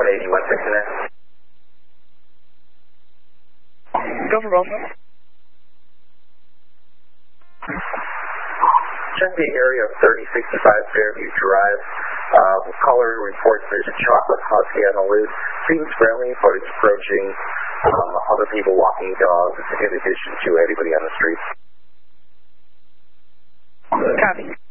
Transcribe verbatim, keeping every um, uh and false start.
eighty-one fixing it. Go for both. Check the area of thirty sixty-five Fairview Drive. Uh, the caller reports there's a chocolate husky on the loose. Seems friendly, but it's approaching um, other people walking dogs in addition to anybody on the street. Copy.